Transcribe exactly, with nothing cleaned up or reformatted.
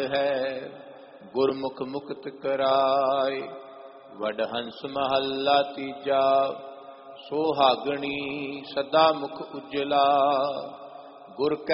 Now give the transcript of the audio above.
है गुरमुख मुक्त कराए। वडहंस महला तीजा सोहागणी सदा मुख उजला। गुर